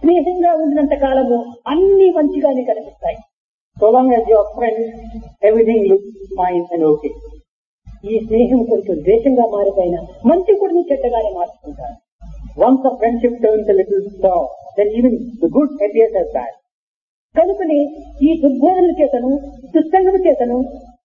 స్నేహంగా ఉన్నంత కాలము అన్ని మంచిగానే కనిపిస్తాయి. So long as you are friends, everything looks fine and okay. ఈ స్నేహం కొంచెం ద్వేషంగా మారిపోయినా మంచి కూడా చెడ్డగానే మార్చుకుంటారు. Once the friendship turns a little sour, then even the good appears as bad. కనుకనే ఈ దుర్బోధన చేతను దుస్సంగము చేతను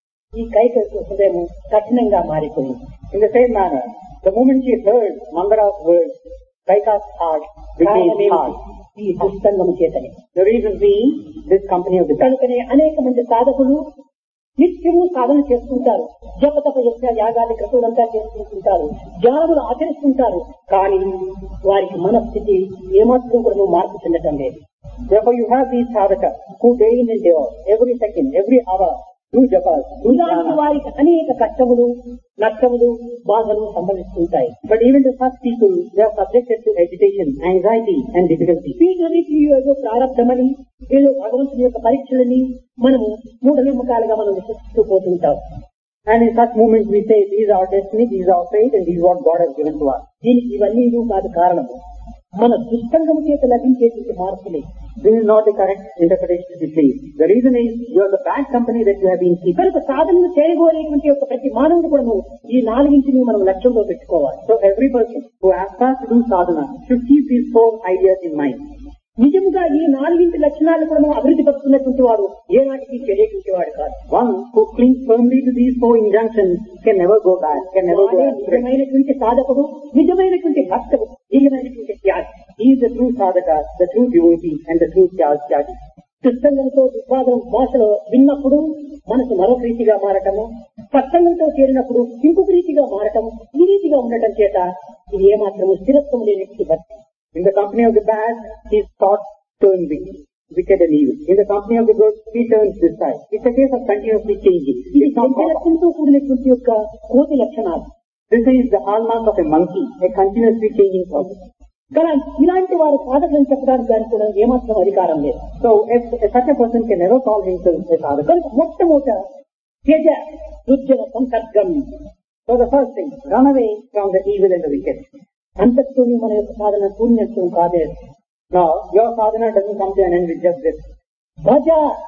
ఈ కైకేయి హృదయం కఠినంగా మారిపోయింది. In the same manner, the moment she heard Mandara's words, Kaika's heart became hard. ఈ దుస్సంగము చేతని. The reason being, this company of the devil. కనుకనే అనేక మంది సాధకులు నిత్యము సాధన చేసుకుంటారు, జపతప యజ్ఞ యాగాది క్రతువులంతా చేసుకుంటుంటారు, ధ్యానములు ఆచరిస్తుంటారు. కానీ వారికి మనస్థితి ఏమాత్రం కూడా మార్పు చెందటం లేదు. Therefore you have these sadhakas who day in and day out, every second, every hour, do japas, do ఇలాంటి dhyana. వారికి అనేక కష్టములు నష్టములు బాధలు సంభవిస్తుంటాయి. But even to such people, they are subjected to agitation, anxiety and difficulty. వీటన్నిటి ఏదో ప్రారంభమని ఏదో భగవంతుని యొక్క పరీక్షలని మనము మూఢనమ్మకాలుగా మనం విశ్వసిస్తూ పోతుంటాం. And in such moments we say, these are our destiny, these are our fate, and these are what God has given to us. దీనికి ఇవన్నీ కాదు కారణము, మన దుష్టంగము చేత లభించేటువంటి మార్పులే. This is not the correct interpretation to be pleased. The reason is, you are the bad company that you have been keeping. కనుక సాధనలు చేయగోరేటువంటి యొక్క ప్రతి మానవుడు కూడా ఈ నాలుగింటిని మనం లక్ష్యంలో పెట్టుకోవాలి. So every person who aspires to do sadhana should keep these 4 ideas in mind. నిజముగా ఈ నాలుగింటి లక్షణాలు కూడా అభివృద్ధి పరుచుకున్నటువంటి వాడు ఏనాటికి చెడేటువంటి వాడు కాదు. One who clings firmly to these 4 injunctions can never go bad, can never go astray. నిజమైనటువంటి సాధకుడు, నిజమైనటువంటి భక్తుడు, నిజమైనటువంటి త్యాగి. He is the true sadhaka, the true devotee, and the true tyagi. దుస్సంగంతో దుర్వాదం భాషలో విన్నప్పుడు మనసు మరొక రీతిగా మారటము, సత్సంగంతో చేరినప్పుడు ఇంకొక రీతిగా మారటం, ఈ రీతిగా ఉండటం చేత ఇది ఏమాత్రము స్థిరత్వం లేనటువంటి భక్తి. In the company of the bad, his thoughts turn wicked and evil. In the company of the good, he turns this side. It's a case of continuously changing. ఇది లక్ష్యంతో కూడినటువంటి యొక్క కోతి లక్షణాలు. This is the hallmark of a monkey, a continuously changing process. కానీ ఇలాంటి వారు సాధకులను చెప్పడానికి దానికి కూడా ఏమాత్రం అధికారం లేదు. So such a person can never call himself a sadhaka. కనుక మొట్టమొదట త్యజ దుర్జన సంసర్గం. So the first thing, run away from the evil and the wicked. అంతటితోనే మన యొక్క సాధన పూర్ణత్వం కాదే. Now, your sadhana doesn't come to an end with just this. భజ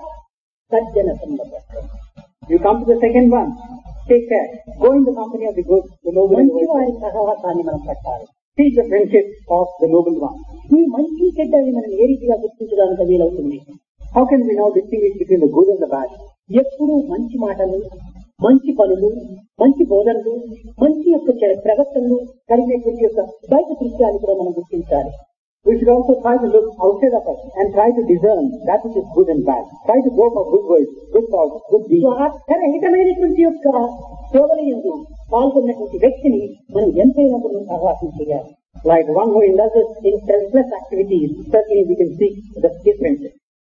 సజ్జన సంబంధం. You come to the second one. Take care. Go in the company of the good, the noble and the మంచి wise. వారి సహవాసాన్ని మనం పట్టాలి. Seek the friendship of the noble one. ఈ మంచి చెడ్డని మనం ఏ రీతిగా గుర్తించడానికి వీలవుతుంది? How can we now distinguish between the good and the bad? ఎప్పుడూ మంచి మాటలు, మంచి పనులు, మంచి బోధనలు, మంచి యొక్క ప్రవర్తనలు కలిగినటువంటి యొక్క బయట దృశ్యాన్ని కూడా మనం గుర్తించాలి. We should also try to look outside of us and try to discern that which is good and bad. Try to go for good words, good thoughts, good deeds. రహితమైనటువంటి యొక్క సేవలయందు పాల్గొన్నటువంటి వ్యక్తిని మనం ఎంతైనా కూడా సహవాసం చేయాలి. Like one who indulges in selfless activities, certainly we can seek the friendship.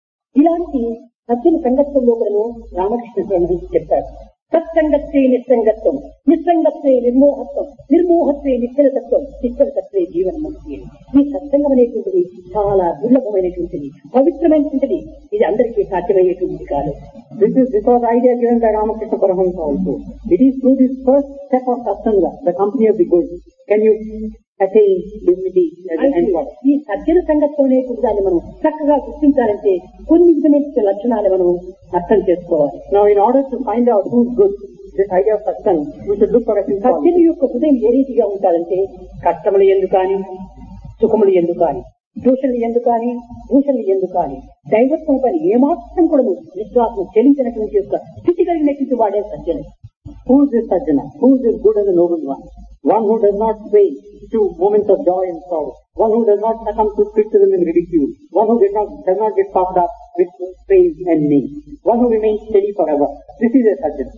ఇలాంటి సజ్జన సంగత్వంలో కూడా రామకృష్ణ స్వామి చెప్పారు. సత్సంగత్వే నిస్సంగత్వం, నిస్సంగత్వే నిర్మోహత్వం, నిర్మోహత్వే నిశ్చలతత్వం, నిశ్చలతత్వే జీవన్ముక్తి. ఈ సత్సంగం అనేటువంటిది చాలా దుర్లభమైనటువంటిది, పవిత్రమైనటువంటిది. ఇది అందరికీ సాధ్యమయ్యేటువంటిది కాదు. This was the idea given by Ramakrishna Paramahamsa also. It is through this first step of satsanga, the company of the good, can you attain dignity as an end product. ఈ సజ్జన సంగత్వం అనేటువంటి దాన్ని మనం చక్కగా గుర్తించాలంటే కొన్ని విధమైన లక్షణాలు మనం అర్థం చేసుకోవాలి. Now, in order to find out who's good, this idea of satsang, we should look for a few qualities. సజ్జన యొక్క హృదయం ఏ రీతిగా ఉంటారంటే కష్టములు ఎందుకు కానీ, సుఖములు ఎందుకు కానీ, దోషులు ఎందుకు కానీ, భూషణలు ఎందుకు కానీ, దైవత్వం పని ఏమాత్రం కూడా విశ్వాసం చెల్లించినటువంటి యొక్క స్థితి కలిగినటువంటి వాడే సజ్జన. Who is this sajjana? Who is this good and the noble one? One who does not sway to moments of joy and sorrow. One who does not succumb to criticism and ridicule. One who does not get puffed up with praise and name. One who remains steady forever. This is a sajjana.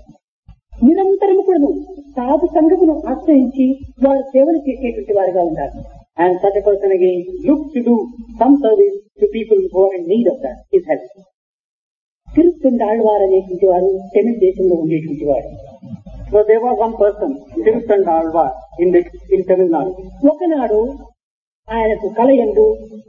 నిరంతరము కూడా సాధు సంఘమును ఆశ్రయించి వారు సేవలు చేసేటువంటి వారిగా ఉండాలి. And such a person again looks to do some service to people who are in need of that, his help. తిరుత్తండాళ్వారు అనేటువంటి వారు తమిళ దేశంలో ఉండేటువంటి వాడు. So there was one person, Tiruthandalvar, in Tamil Nadu. ఒకనాడు ఆయనకు కలయందు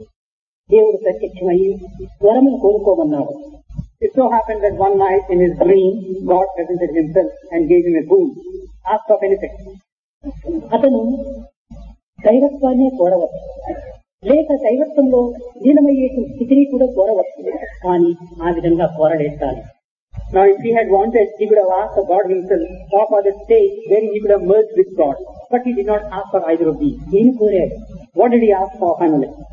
దేవుడు ప్రత్యక్షమయ్యి వరమును కోరుకోమన్నాడు. It so happened that one night in his dream, God presented himself and gave him a boon, asked of anything. అతను దైవత్వాన్ని కోరవచ్చు. లేక దైవత్వంలో లీనమయ్యేటువంటి స్థితిని కూడా కోరవచ్చు. కానీ ఆ విధంగా కోరలేదు తాను. Now if he had wanted, he could have asked for God himself or for the state wherein he could have merged with God. But he did not ask for either of these. ఏమి కోరాడు? What did he ask for finally?